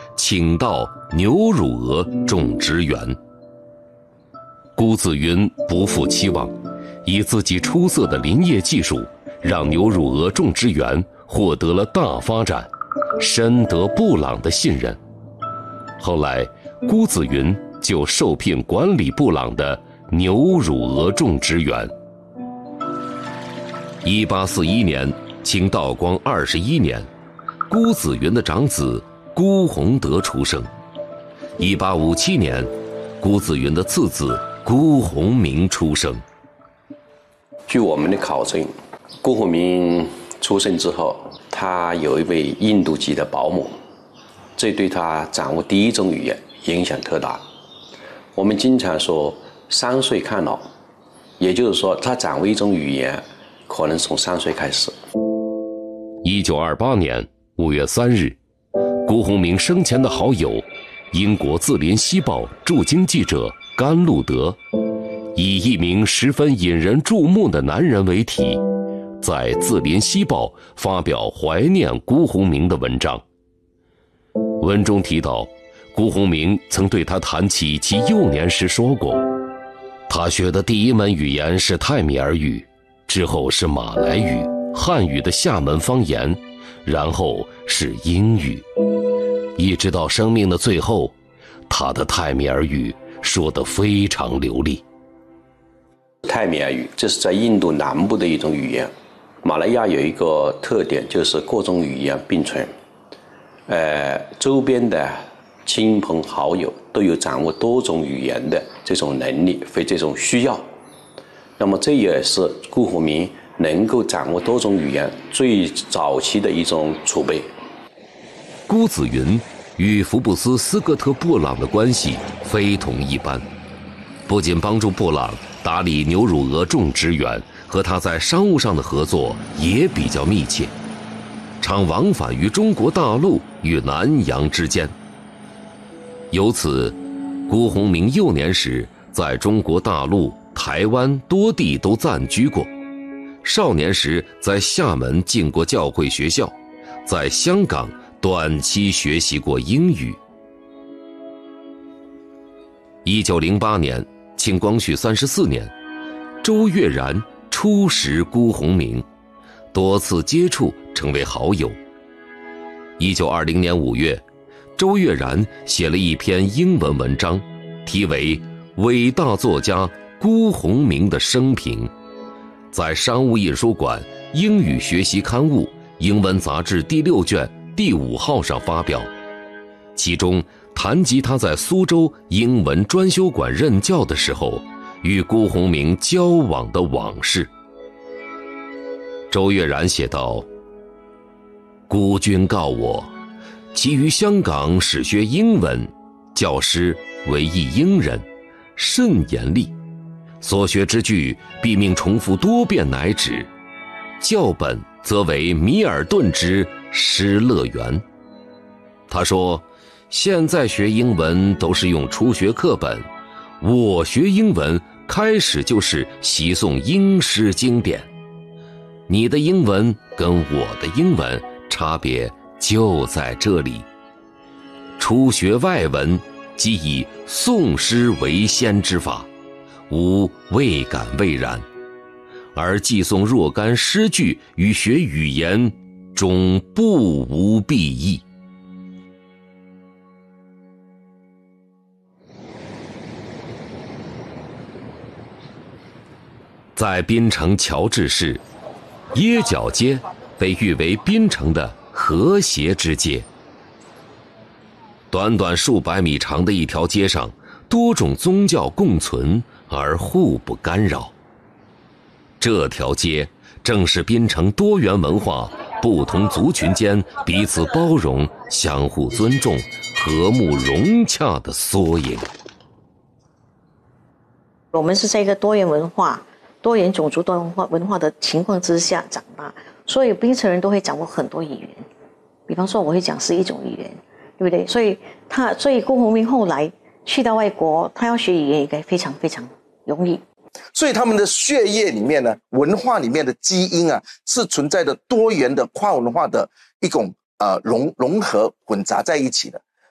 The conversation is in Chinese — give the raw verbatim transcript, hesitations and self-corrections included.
请到牛乳鹅种植园。辜子云不负期望，以自己出色的林业技术，让牛乳鹅种植园获得了大发展，深得布朗的信任。后来，辜子云就受聘管理布朗的牛乳鹅种植园。一八四一年，清道光二十一年，辜子云的长子辜鸿德出生。一八五七年，辜子云的次子辜鸿铭出生。 据我们的考证，辜鸿铭出生之后，他有一位印度籍的保姆，这对他掌握第一种语言影响特大。我们经常说三岁看老，也就是说他掌握一种语言可能从三岁开始。 一九二八年五月三日，辜鸿铭生前的好友，英国《字林西报》驻京记者甘露德，以一名十分引人注目的男人为题，在《字林西报》发表怀念辜鸿铭的文章。文中提到，辜鸿铭曾对他谈起其幼年时说过，他学的第一门语言是泰米尔语，之后是马来语、汉语的厦门方言，然后是英语，一直到生命的最后，他的泰米尔语说得非常流利。 泰米尔语这是在印度南部的一种语言。马来亚有一个特点，就是各种语言并存，呃，周边的亲朋好友都有掌握多种语言的这种能力和这种需要。那么这也是辜鸿铭能够掌握多种语言最早期的一种储备。 辜子云与福布斯·斯科特·布朗的关系非同一般，不仅帮助布朗打理牛乳鹅种植园，和他在商务上的合作也比较密切，常往返于中国大陆与南洋之间。由此，辜鸿铭幼年时在中国大陆、台湾多地都暂居过，少年时在厦门进过教会学校，在香港短期学习过英语。一九零八年，清光绪三十四年，周岳然初识辜鸿铭，多次接触，成为好友。一九二零年五月，周岳然写了一篇英文文章，题为《伟大作家辜鸿铭的生平》，在商务印书馆英语学习刊物英文杂志第六卷第五号上发表，其中谈及他在苏州英文专修馆任教的时候与辜鸿铭交往的往事。周岳然写道，辜君告我，其于香港始学英文，教师为一英人，甚严厉，所学之句必命重复多遍乃止，教本则为米尔顿之《失乐园》。他说，现在学英文都是用初学课本，我学英文开始就是习诵英诗经典，你的英文跟我的英文差别就在这里。初学外文，即以诵诗为先之法，吾未敢未然，而记诵若干诗句与学语言，终不无裨益。在槟城乔治市，椰角街被誉为槟城的和谐之街。短短数百米长的一条街上，多种宗教共存而互不干扰。这条街正是槟城多元文化、不同族群间彼此包容、相互尊重、和睦融洽的缩影。 我们是在一个多元文化、多元种族、多元文化文化的情况之下长大，所以槟城人都会掌握很多语言。比方说，我会讲十一种语言，对不对？所以他，所以辜鸿铭后来去到外国，他要学语言应该非常非常容易。 所以他们的血液里面呢，文化里面的基因啊，是存在着多元的跨文化的一种呃融融合混杂在一起的。